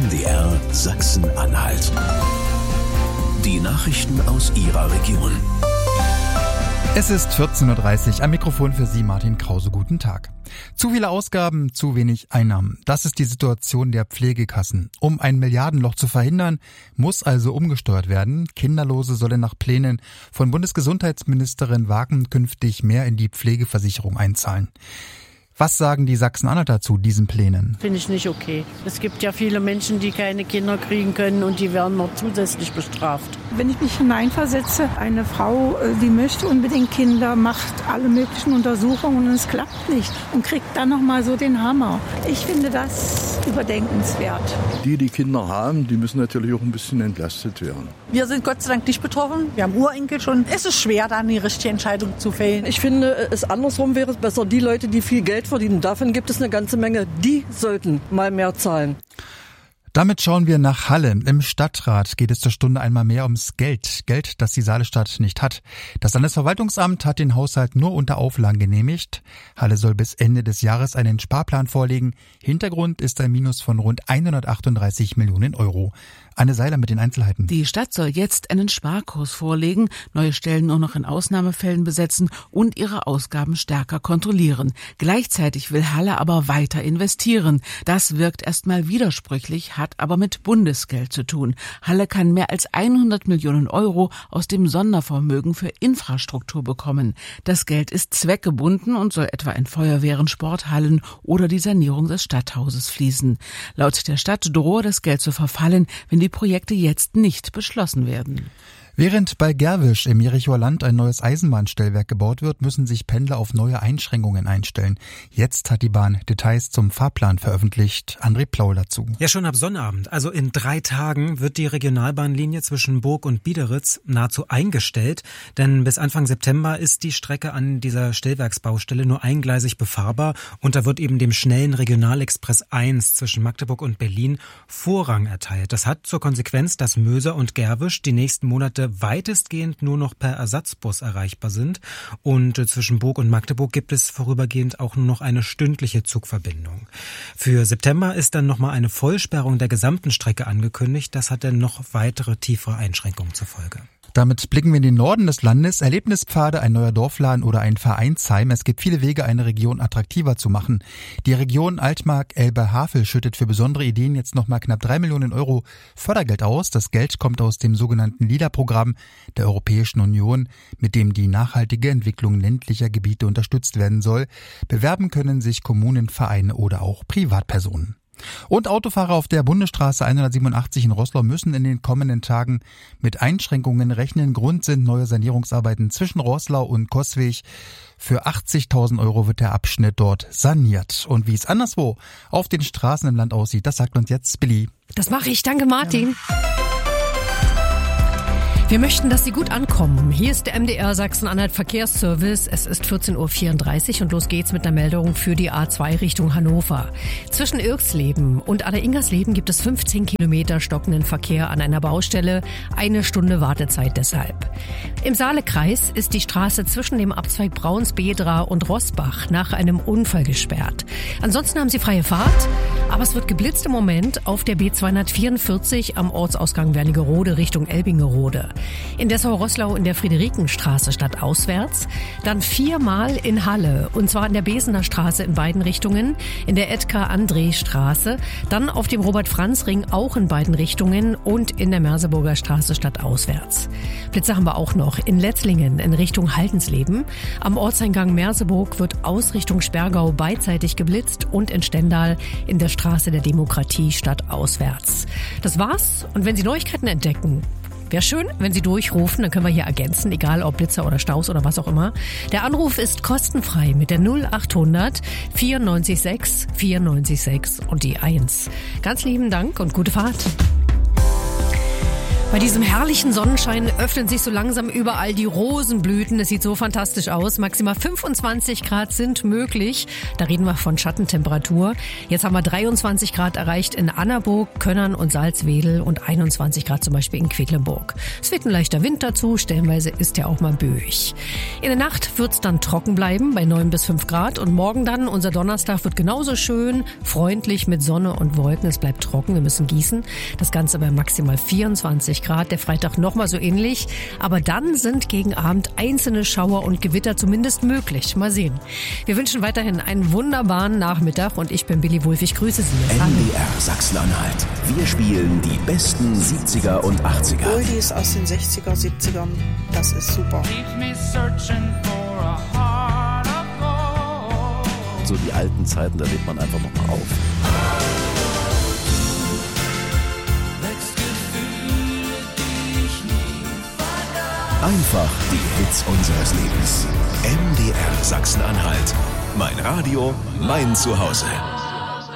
MDR Sachsen-Anhalt. Die Nachrichten aus Ihrer Region. Es ist 14.30 Uhr, am Mikrofon für Sie Martin Krause. Guten Tag. Zu viele Ausgaben, zu wenig Einnahmen. Das ist die Situation der Pflegekassen. Um ein Milliardenloch zu verhindern, muss also umgesteuert werden. Kinderlose sollen nach Plänen von Bundesgesundheitsministerin Wagen künftig mehr in die Pflegeversicherung einzahlen. Was sagen die Sachsen-Anhalter zu diesen Plänen? Finde ich nicht okay. Es gibt ja viele Menschen, die keine Kinder kriegen können und die werden noch zusätzlich bestraft. Wenn ich mich hineinversetze, eine Frau, die möchte unbedingt Kinder, macht alle möglichen Untersuchungen und es klappt nicht und kriegt dann nochmal so den Hammer. Ich finde das überdenkenswert. Die Kinder haben, die müssen natürlich auch ein bisschen entlastet werden. Wir sind Gott sei Dank nicht betroffen. Wir haben Urenkel schon. Es ist schwer, da eine richtige Entscheidung zu fällen. Ich finde, es andersrum wäre es besser. Die Leute, die viel Geld verdienen, davon gibt es eine ganze Menge, die sollten mal mehr zahlen. Damit schauen wir nach Halle. Im Stadtrat geht es zur Stunde einmal mehr ums Geld. Geld, das die Saalestadt nicht hat. Das Landesverwaltungsamt hat den Haushalt nur unter Auflagen genehmigt. Halle soll bis Ende des Jahres einen Sparplan vorlegen. Hintergrund ist ein Minus von rund 138 Millionen Euro. Anne Seiler mit den Einzelheiten. Die Stadt soll jetzt einen Sparkurs vorlegen, neue Stellen nur noch in Ausnahmefällen besetzen und ihre Ausgaben stärker kontrollieren. Gleichzeitig will Halle aber weiter investieren. Das wirkt erstmal widersprüchlich, hat aber mit Bundesgeld zu tun. Halle kann mehr als 100 Millionen Euro aus dem Sondervermögen für Infrastruktur bekommen. Das Geld ist zweckgebunden und soll etwa in Feuerwehren, Sporthallen oder die Sanierung des Stadthauses fließen. Laut der Stadt drohe das Geld zu verfallen, wenn die Projekte jetzt nicht beschlossen werden. Während bei Gerwisch im Jerichoer Land ein neues Eisenbahnstellwerk gebaut wird, müssen sich Pendler auf neue Einschränkungen einstellen. Jetzt hat die Bahn Details zum Fahrplan veröffentlicht. André Plaul dazu. Ja, schon ab Sonnabend, also in 3 Tagen, wird die Regionalbahnlinie zwischen Burg und Biederitz nahezu eingestellt. Denn bis Anfang September ist die Strecke an dieser Stellwerksbaustelle nur eingleisig befahrbar. Und da wird eben dem schnellen Regionalexpress 1 zwischen Magdeburg und Berlin Vorrang erteilt. Das hat zur Konsequenz, dass Möser und Gerwisch die nächsten Monate weitestgehend nur noch per Ersatzbus erreichbar sind. Und zwischen Burg und Magdeburg gibt es vorübergehend auch nur noch eine stündliche Zugverbindung. Für September ist dann nochmal eine Vollsperrung der gesamten Strecke angekündigt. Das hat dann noch weitere tiefere Einschränkungen zur Folge. Damit blicken wir in den Norden des Landes. Erlebnispfade, ein neuer Dorfladen oder ein Vereinsheim. Es gibt viele Wege, eine Region attraktiver zu machen. Die Region Altmark-Elbe-Havel schüttet für besondere Ideen jetzt nochmal knapp 3 Millionen Euro Fördergeld aus. Das Geld kommt aus dem sogenannten LIDA-Programm der Europäischen Union, mit dem die nachhaltige Entwicklung ländlicher Gebiete unterstützt werden soll. Bewerben können sich Kommunen, Vereine oder auch Privatpersonen. Und Autofahrer auf der Bundesstraße 187 in Roßlau müssen in den kommenden Tagen mit Einschränkungen rechnen. Grund sind neue Sanierungsarbeiten zwischen Roßlau und Coswig. Für 80.000 Euro wird der Abschnitt dort saniert. Und wie es anderswo auf den Straßen im Land aussieht, das sagt uns jetzt Billy. Das mache ich. Danke, Martin. Ja. Wir möchten, dass Sie gut ankommen. Hier ist der MDR Sachsen-Anhalt Verkehrsservice. Es ist 14.34 Uhr und los geht's mit einer Meldung für die A2 Richtung Hannover. Zwischen Irksleben und Ader-Ingersleben gibt es 15 Kilometer stockenden Verkehr an einer Baustelle. 1 Stunde Wartezeit deshalb. Im Saalekreis ist die Straße zwischen dem Abzweig Braunsbedra und Roßbach nach einem Unfall gesperrt. Ansonsten haben Sie freie Fahrt, aber es wird geblitzt im Moment auf der B244 am Ortsausgang Wernigerode Richtung Elbingerode. In Dessau-Roßlau in der Friederikenstraße stadtauswärts, dann 4-mal in Halle, und zwar in der Besener Straße in beiden Richtungen, in der Edgar-André-Straße, dann auf dem Robert-Franz-Ring auch in beiden Richtungen und in der Merseburger Straße stadtauswärts. Blitze haben wir auch noch in Letzlingen in Richtung Haltensleben. Am Ortseingang Merseburg wird Ausrichtung Sperrgau beidseitig geblitzt und in Stendal in der Straße der Demokratie stadtauswärts. Das war's, und wenn Sie Neuigkeiten entdecken, wäre schön, wenn Sie durchrufen, dann können wir hier ergänzen, egal ob Blitzer oder Staus oder was auch immer. Der Anruf ist kostenfrei mit der 0800 94 6 und die 1. Ganz lieben Dank und gute Fahrt. Bei diesem herrlichen Sonnenschein öffnen sich so langsam überall die Rosenblüten. Es sieht so fantastisch aus. Maximal 25 Grad sind möglich. Da reden wir von Schattentemperatur. Jetzt haben wir 23 Grad erreicht in Annaburg, Könnern und Salzwedel und 21 Grad zum Beispiel in Quedlinburg. Es wird ein leichter Wind dazu. Stellenweise ist ja auch mal böig. In der Nacht wird es dann trocken bleiben bei 9 bis 5 Grad. Und morgen dann, unser Donnerstag, wird genauso schön, freundlich mit Sonne und Wolken. Es bleibt trocken, wir müssen gießen. Das Ganze bei maximal 24 Grad, der Freitag nochmal so ähnlich. Aber dann sind gegen Abend einzelne Schauer und Gewitter zumindest möglich. Mal sehen. Wir wünschen weiterhin einen wunderbaren Nachmittag und ich bin Billy Wulff. Ich grüße Sie. MDR Sachsen-Anhalt. Wir spielen die besten 70er und 80er. Oldies aus den 60er, 70ern. Das ist super. So die alten Zeiten, da lebt man einfach nochmal auf. Einfach die Hits unseres Lebens. MDR Sachsen-Anhalt. Mein Radio, mein Zuhause.